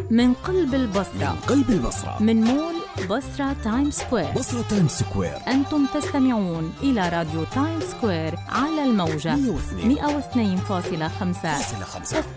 من قلب البصرة، من قلب البصرة، من مول بصرة تايم سكوير. بصرة تايم سكوير. أنتم تستمعون إلى راديو تايم سكوير على الموجة 102.5 اف